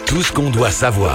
tout ce qu'on doit savoir.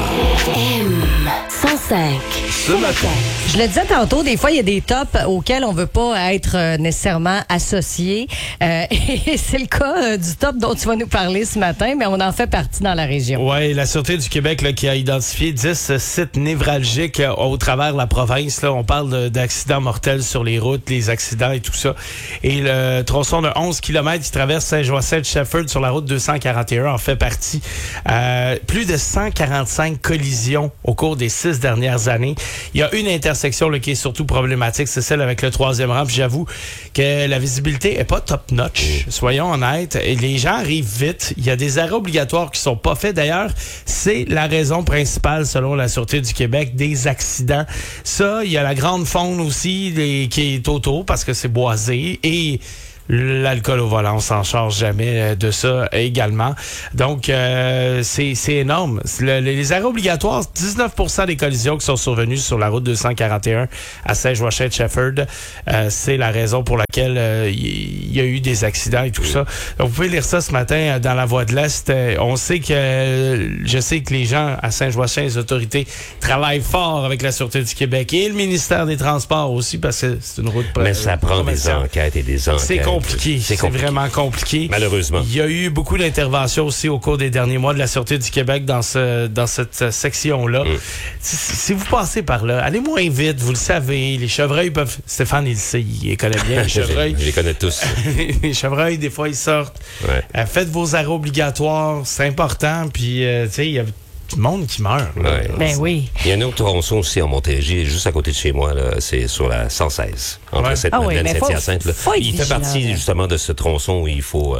M105. Ce matin. Je le disais tantôt, des fois, il y a des tops auxquels on veut pas être nécessairement associé. Et c'est le cas du top dont tu vas nous parler ce matin, mais on en fait partie dans la région. Oui, la Sûreté du Québec là, qui a identifié 10 sites névralgiques au travers de la province. Là, on parle d'accidents mortels sur les routes, les accidents et tout ça. Et le tronçon de 11 km qui traverse Saint-Joachim-de-Shefford sur la route 241 en fait partie. Plus de 145 collisions au cours des 6 dernières années. Il y a une intersection là, qui est surtout problématique, c'est celle avec le 3e rang. Puis j'avoue que la visibilité est pas top-notch. Soyons honnêtes. Et les gens arrivent vite. Il y a des arrêts obligatoires qui sont pas faits. D'ailleurs, c'est la raison principale, selon la Sûreté du Québec, des accidents. Ça, il y a la grande faune aussi qui est autour parce que c'est boisé. Et l'alcool au volant, on s'en charge jamais de ça également. Donc, c'est énorme. Les arrêts obligatoires, 19% des collisions qui sont survenues sur la route 241 à Saint-Joachim-de-Shefford, c'est la raison pour laquelle il y a eu des accidents et tout ça. Donc, vous pouvez lire ça ce matin dans la Voix de l'Est. Je sais que les gens à Saint-Joachim, les autorités, travaillent fort avec la Sûreté du Québec et le ministère des Transports aussi, parce que c'est une route Mais ça prend des enquêtes et des enquêtes. C'est compliqué. C'est vraiment compliqué. Malheureusement. Il y a eu beaucoup d'interventions aussi au cours des derniers mois de la Sûreté du Québec dans cette section-là. Si vous passez par là, allez moins vite, vous le savez. Les chevreuils peuvent... Stéphane, il le sait, il les connaît bien, les chevreuils. Je les connais tous. Les chevreuils, des fois, ils sortent. Ouais. Faites vos arrêts obligatoires, c'est important. Puis, tu sais, il y a du monde qui meurt. Ouais. Ben oui. Il y a un autre tronçon aussi en Montérégie, juste à côté de chez moi, là, c'est sur la 116, entre Sainte-Madeleine et Saint-Hyacinthe. Il fait partie justement de ce tronçon où il faut,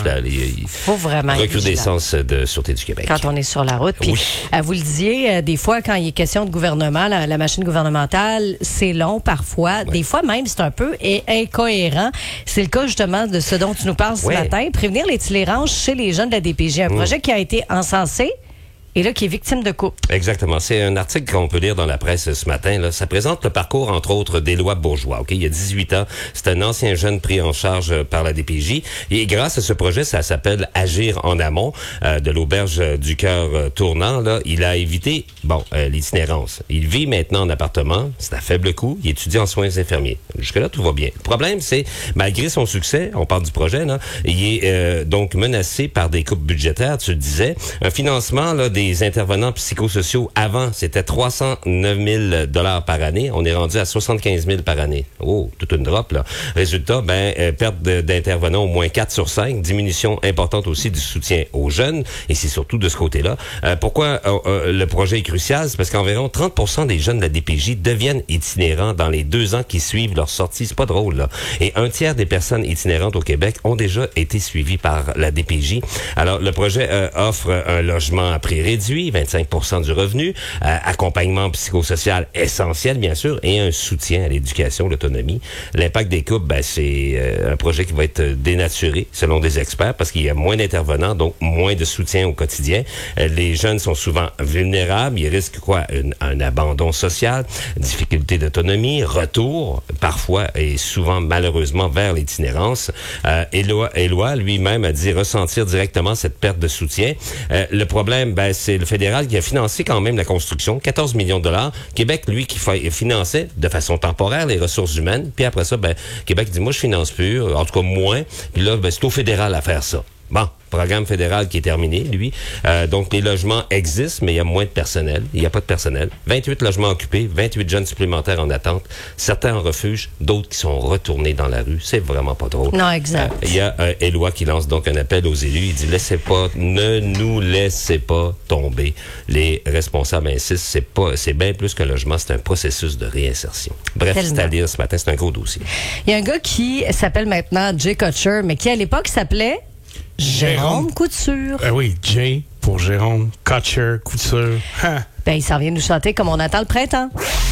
il faut vraiment recrudescence de Sûreté du Québec. Quand on est sur la route. Puis, vous le disiez, des fois, quand il est question de gouvernement, la machine gouvernementale, c'est long parfois. Des fois même, c'est un peu incohérent. C'est le cas justement de ce dont tu nous parles ce matin. Prévenir l'itinérance chez les jeunes de la DPJ. Un projet qui a été encensé et là, qui est victime de coupe. Exactement. C'est un article qu'on peut lire dans la presse ce matin. Là. Ça présente le parcours, entre autres, d'Éloi Bourgeois. Il y a 18 ans, c'est un ancien jeune pris en charge par la DPJ. Et grâce à ce projet, ça s'appelle Agir en amont, de l'auberge du Cœur tournant. Là, il a évité l'itinérance. Il vit maintenant en appartement. C'est à faible coût. Il étudie en soins infirmiers. Jusque-là, tout va bien. Le problème, c'est, malgré son succès, on parle du projet, là, il est donc menacé par des coupes budgétaires. Tu le disais, un financement là, des intervenants psychosociaux avant, c'était 309 000 par année. On est rendu à 75 000 par année. Oh, toute une drop, là. Résultat, perte d'intervenants au moins 4 sur 5. Diminution importante aussi du soutien aux jeunes. Et c'est surtout de ce côté-là. Pourquoi le projet est crucial? C'est parce qu'environ 30% des jeunes de la DPJ deviennent itinérants dans les 2 ans qui suivent leur sortie. C'est pas drôle, là. Et un tiers des personnes itinérantes au Québec ont déjà été suivies par la DPJ. Alors, le projet offre un logement à prix réduit, 25% du revenu, accompagnement psychosocial essentiel, bien sûr, et un soutien à l'éducation, l'autonomie. L'impact des coupes, c'est un projet qui va être dénaturé, selon des experts, parce qu'il y a moins d'intervenants, donc moins de soutien au quotidien. Les jeunes sont souvent vulnérables, ils risquent un abandon social, difficulté d'autonomie, retour, parfois et souvent, malheureusement, vers l'itinérance. Éloi lui-même a dit ressentir directement cette perte de soutien. Le problème, c'est le fédéral qui a financé quand même la construction, 14 millions de dollars. Québec, lui, qui finançait de façon temporaire les ressources humaines. Puis après ça, Québec dit, moi, je finance plus, en tout cas moins. Puis là, c'est au fédéral à faire ça. Bon, programme fédéral qui est terminé, lui. Donc, les logements existent, mais il y a moins de personnel. Il n'y a pas de personnel. 28 logements occupés, 28 jeunes supplémentaires en attente. Certains en refuge, d'autres qui sont retournés dans la rue. C'est vraiment pas drôle. Non, exact. Il y a Éloi qui lance donc un appel aux élus. Il dit, ne nous laissez pas tomber. Les responsables insistent, c'est bien plus qu'un logement, c'est un processus de réinsertion. Bref, c'est à lire ce matin, c'est un gros dossier. Il y a un gars qui s'appelle maintenant Jay Kutcher, mais qui à l'époque s'appelait Jérôme Couture. Oui, Jay pour Jérôme, Kutcher, Couture. Il s'en vient nous chanter comme on attend le printemps.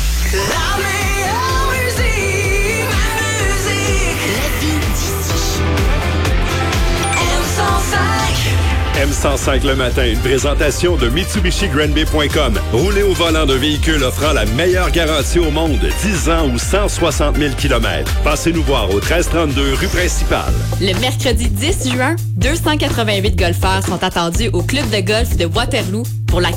La meilleure musique, ma musique, la vie d'ici. M105. M105 le matin, une présentation de MitsubishiGrandBay.com. Roulez au volant d'un véhicule offrant la meilleure garantie au monde, 10 ans ou 160 000 km. Passez nous voir au 1332 rue principale. Le mercredi 10 juin, 288 golfeurs sont attendus au club de golf de Waterloo pour la